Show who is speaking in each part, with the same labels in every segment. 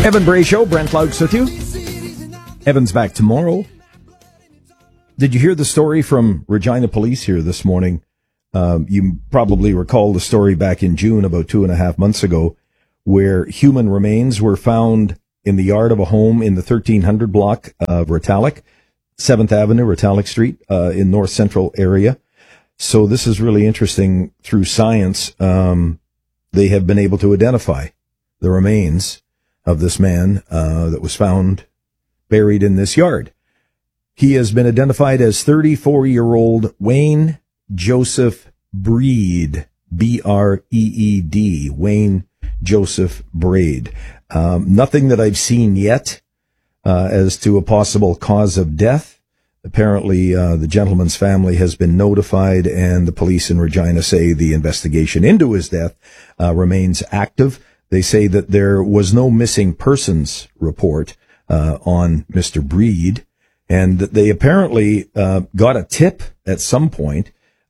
Speaker 1: Evan Bray Show, Brent Laux with you. Evan's back tomorrow. Did you hear the story from Regina Police here this morning? You probably recall the story back in June, about 2.5 months ago, where human remains were found in the yard of a home in the 1300 block of Retallick, 7th Avenue, Retallick Street, in North Central area. So this is really interesting. Through science, they have been able to identify the remains of this man that was found buried in this yard. He has been identified as 34-year-old Wayne Joseph Breed, B-R-E-E-D, Wayne Joseph Breed. Nothing that I've seen yet as to a possible cause of death. Apparently, the gentleman's family has been notified, and the police in Regina say the investigation into his death remains active. They say that there was no missing persons report on Mr. Breed, and that they apparently got a tip at some point,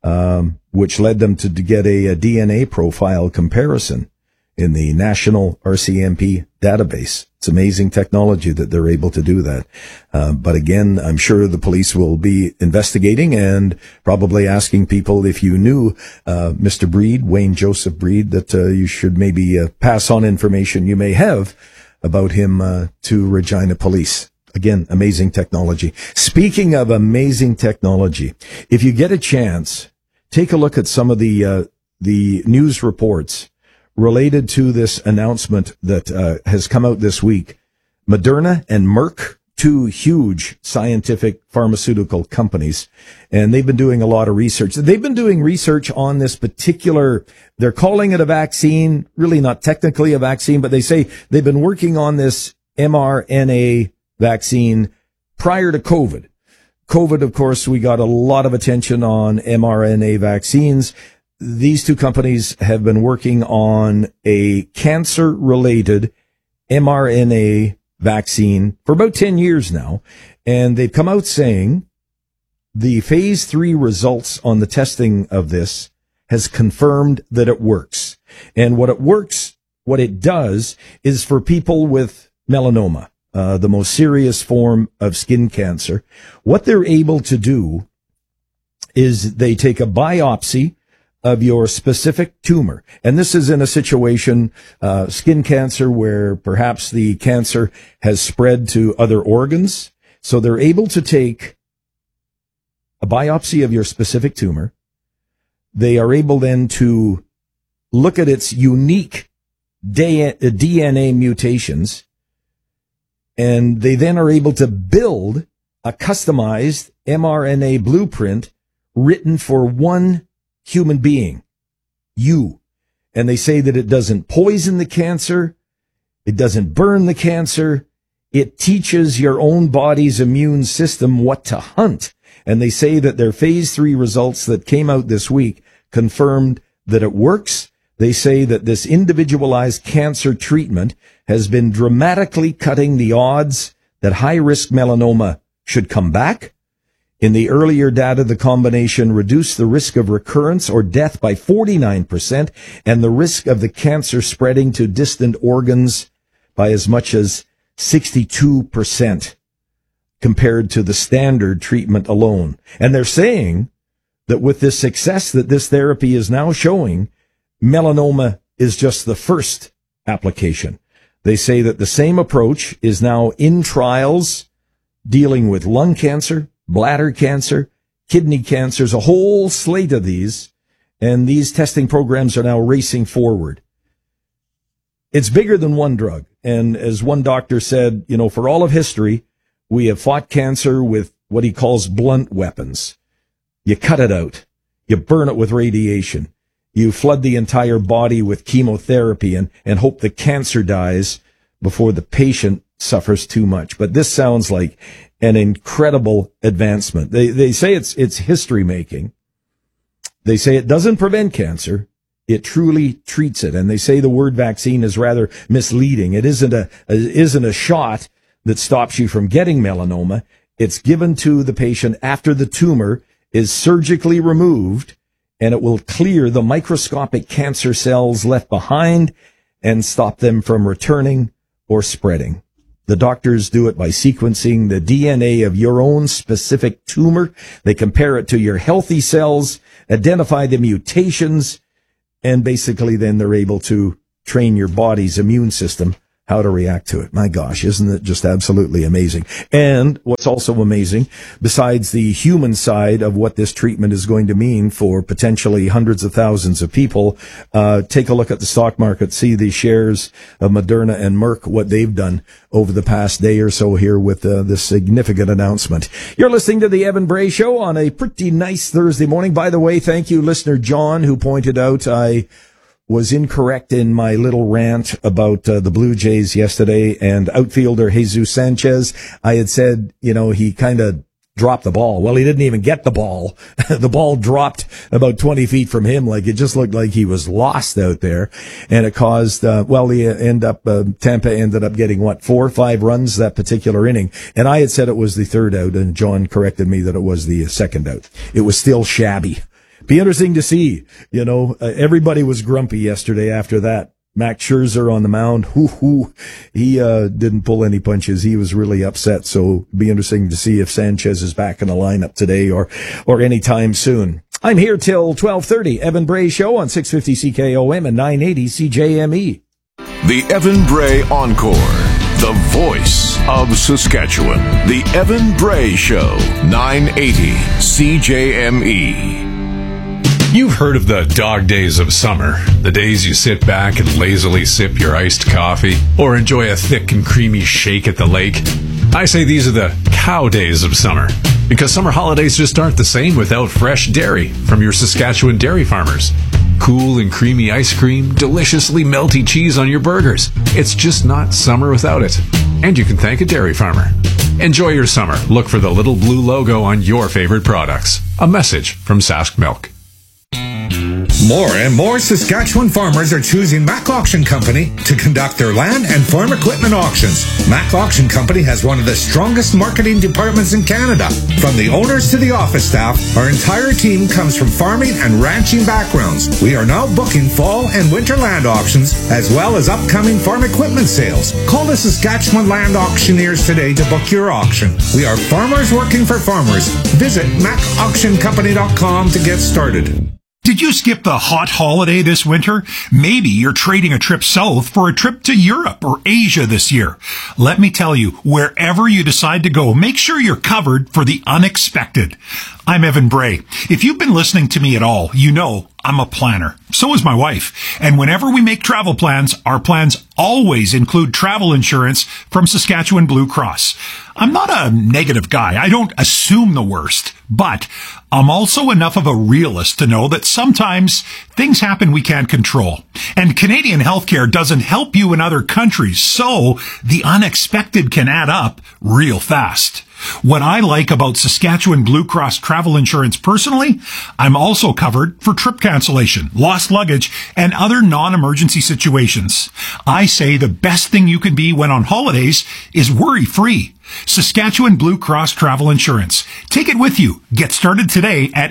Speaker 1: which led them to get a DNA profile comparison in the National RCMP database. It's amazing technology that they're able to do that. But again, I'm sure the police will be investigating and probably asking people, if you knew Mr. Breed, Wayne Joseph Breed, that you should maybe pass on information you may have about him to Regina Police. Again, amazing technology. Speaking of amazing technology, if you get a chance, take a look at some of the news reports related to this announcement that has come out this week. Moderna and Merck, two huge scientific pharmaceutical companies, and they've been doing a lot of research. They've been doing research on this particular, they're calling it a vaccine, really not technically a vaccine, but they say they've been working on this mRNA vaccine prior to COVID. COVID, of course, we got a lot of attention on mRNA vaccines. These two companies have been working on a cancer-related mRNA vaccine for about 10 years now, and they've come out saying the phase 3 results on the testing of this has confirmed that it works. And what it does is for people with melanoma, the most serious form of skin cancer, what they're able to do is they take a biopsy of your specific tumor. And this is in a situation, skin cancer, where perhaps the cancer has spread to other organs. So they're able to take a biopsy of your specific tumor. They are able then to look at its unique DNA mutations, and they then are able to build a customized mRNA blueprint written for one human being, you. And they say that it doesn't poison the cancer, it doesn't burn the cancer, it teaches your own body's immune system what to hunt. And they say that their phase 3 results that came out this week confirmed that it works. They say that this individualized cancer treatment has been dramatically cutting the odds that high-risk melanoma should come back. In the earlier data, the combination reduced the risk of recurrence or death by 49% and the risk of the cancer spreading to distant organs by as much as 62% compared to the standard treatment alone. And they're saying that with this success that this therapy is now showing, melanoma is just the first application. They say that the same approach is now in trials dealing with lung cancer, bladder cancer, kidney cancers, a whole slate of these, and these testing programs are now racing forward. It's bigger than one drug, and as one doctor said, for all of history, we have fought cancer with what he calls blunt weapons. You cut it out, you burn it with radiation, you flood the entire body with chemotherapy and hope the cancer dies before the patient suffers too much. But this sounds like an incredible advancement. They say it's history making. They say it doesn't prevent cancer. It truly treats it. And they say the word vaccine is rather misleading. It isn't a shot that stops you from getting melanoma. It's given to the patient after the tumor is surgically removed, and it will clear the microscopic cancer cells left behind and stop them from returning or spreading. The doctors do it by sequencing the DNA of your own specific tumor. They compare it to your healthy cells, identify the mutations, and basically then they're able to train your body's immune system how to react to it. My gosh, isn't it just absolutely amazing? And what's also amazing, besides the human side of what this treatment is going to mean for potentially hundreds of thousands of people, take a look at the stock market, see the shares of Moderna and Merck, what they've done over the past day or so here with this significant announcement. You're listening to the Evan Bray Show on a pretty nice Thursday morning. By the way, thank you, listener John, who pointed out I was incorrect in my little rant about the Blue Jays yesterday and outfielder Jesus Sanchez. I had said, he kind of dropped the ball. Well, he didn't even get the ball. The ball dropped about 20 feet from him. Like, it just looked like he was lost out there. And it caused, Tampa ended up getting 4 or 5 runs that particular inning. And I had said it was the third out, and John corrected me that it was the second out. It was still shabby. Be interesting to see. Everybody was grumpy yesterday after that. Max Scherzer on the mound. He didn't pull any punches. He was really upset. So be interesting to see if Sanchez is back in the lineup today or anytime soon. I'm here till 12:30. Evan Bray Show on 650 CKOM and 980 CJME.
Speaker 2: The Evan Bray Encore. The voice of Saskatchewan. The Evan Bray Show. 980 CJME.
Speaker 3: You've heard of the dog days of summer, the days you sit back and lazily sip your iced coffee or enjoy a thick and creamy shake at the lake. I say these are the cow days of summer, because summer holidays just aren't the same without fresh dairy from your Saskatchewan dairy farmers. Cool and creamy ice cream, deliciously melty cheese on your burgers. It's just not summer without it. And you can thank a dairy farmer. Enjoy your summer. Look for the little blue logo on your favorite products. A message from Sask Milk.
Speaker 4: More and more Saskatchewan farmers are choosing Mac Auction Company to conduct their land and farm equipment auctions. Mac Auction Company has one of the strongest marketing departments in Canada. From the owners to the office staff, our entire team comes from farming and ranching backgrounds. We are now booking fall and winter land auctions, as well as upcoming farm equipment sales. Call the Saskatchewan Land Auctioneers today to book your auction. We are farmers working for farmers. Visit MacAuctionCompany.com to get started.
Speaker 5: Did you skip the hot holiday this winter? Maybe you're trading a trip south for a trip to Europe or Asia this year. Let me tell you, wherever you decide to go, make sure you're covered for the unexpected. I'm Evan Bray. If you've been listening to me at all, you know I'm a planner. So is my wife. And whenever we make travel plans, our plans always include travel insurance from Saskatchewan Blue Cross. I'm not a negative guy. I don't assume the worst. But I'm also enough of a realist to know that sometimes things happen we can't control. And Canadian healthcare doesn't help you in other countries, so the unexpected can add up real fast. What I like about Saskatchewan Blue Cross travel insurance personally, I'm also covered for trip cancellation, lost luggage, and other non-emergency situations. I say the best thing you can be when on holidays is worry-free. Saskatchewan Blue Cross Travel Insurance. Take it with you. Get started today at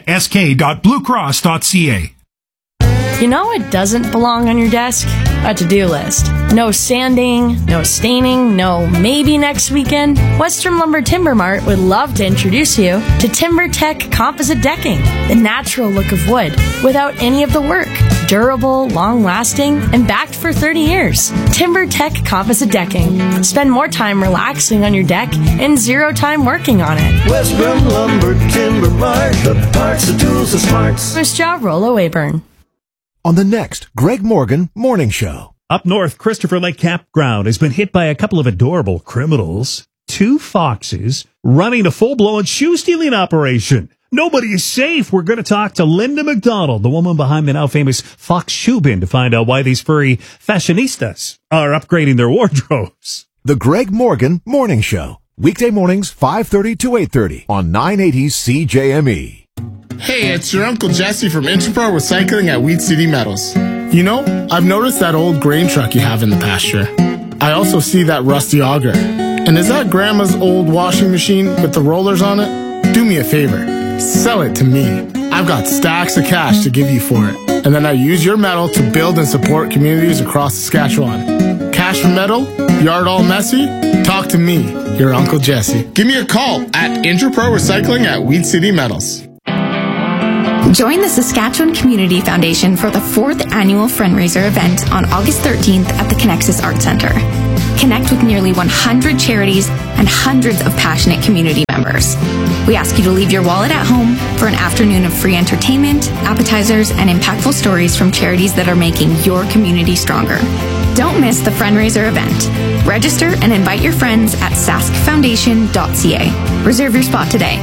Speaker 5: sk.bluecross.ca.
Speaker 6: You know what doesn't belong on your desk? A to-do list. No sanding, no staining, no maybe next weekend. Western Lumber Timber Mart would love to introduce you to TimberTech Composite Decking, the natural look of wood without any of the work. Durable, long-lasting, and backed for 30 years. TimberTech Composite Decking. Spend more time relaxing on your deck and 0 time working on it.
Speaker 7: Western Lumber Timber Mart, the parts, the tools, the smarts.
Speaker 6: First job, Rollo Wayburn.
Speaker 8: On the next Greg Morgan Morning Show.
Speaker 9: Up north, Christopher Lake Campground has been hit by a couple of adorable criminals. 2 foxes running a full-blown shoe-stealing operation. Nobody is safe. We're going to talk to Linda McDonald, the woman behind the now famous Fox Shoe Bin, to find out why these furry fashionistas are upgrading their wardrobes.
Speaker 8: The Greg Morgan Morning Show. Weekday mornings, 5:30 to 8:30 on 980 CJME.
Speaker 10: Hey, it's your Uncle Jesse from Interpro Recycling at Wheat City Metals. You know, I've noticed that old grain truck you have in the pasture. I also see that rusty auger. And is that Grandma's old washing machine with the rollers on it? Do me a favor. Sell it to me. I've got stacks of cash to give you for it. And then I use your metal to build and support communities across Saskatchewan. Cash for metal? Yard all messy? Talk to me, your Uncle Jesse. Give me a call at Interpro Recycling at Weed City Metals.
Speaker 11: Join the Saskatchewan Community Foundation for the 4th annual fundraiser event on August 13th at the Connexus Arts Centre. Connect with nearly 100 charities and hundreds of passionate community members. We ask you to leave your wallet at home for an afternoon of free entertainment, appetizers, and impactful stories from charities that are making your community stronger. Don't miss the fundraiser event. Register and invite your friends at saskfoundation.ca. Reserve your spot today.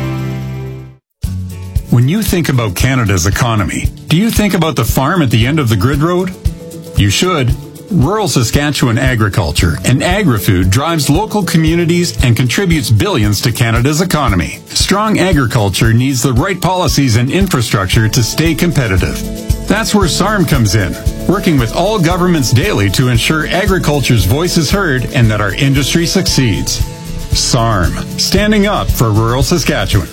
Speaker 12: When you think about Canada's economy, do you think about the farm at the end of the grid road? You should. Rural Saskatchewan agriculture and agri-food drives local communities and contributes billions to Canada's economy. Strong agriculture needs the right policies and infrastructure to stay competitive. That's where SARM comes in, working with all governments daily to ensure agriculture's voice is heard and that our industry succeeds. SARM, standing up for rural Saskatchewan.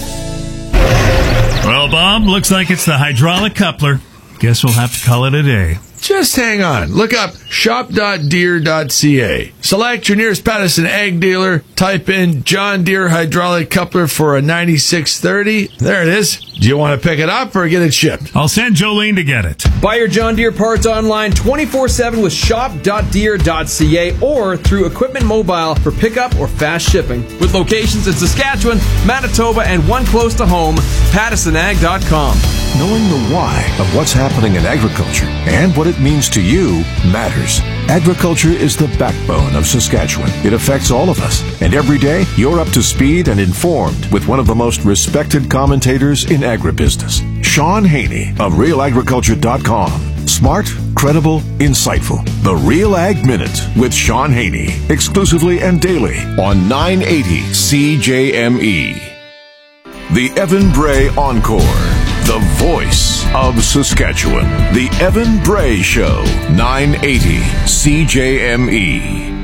Speaker 9: Well, Bob, looks like it's the hydraulic coupler. Guess we'll have to call it a day.
Speaker 13: Just hang on. Look up shop.deere.ca. Select your nearest Patterson Ag dealer. Type in John Deere hydraulic coupler for a 9630. There it is. Do you want to pick it up or get it shipped?
Speaker 9: I'll send Jolene to get it.
Speaker 14: Buy your John Deere parts online 24/7 with shop.deere.ca or through Equipment Mobile for pickup or fast shipping. With locations in Saskatchewan, Manitoba, and one close to home, PattersonAg.com.
Speaker 8: Knowing the why of what's happening in agriculture and what it means to you matters. Agriculture is the backbone of Saskatchewan. It affects all of us. And every day, you're up to speed and informed with one of the most respected commentators in agribusiness, Sean Haney of RealAgriculture.com. Smart, credible, insightful. The Real Ag Minute with Sean Haney. Exclusively and daily on 980 CJME.
Speaker 2: The Evan Bray Encore. The voice of Saskatchewan. The Evan Bray Show. 980 CJME.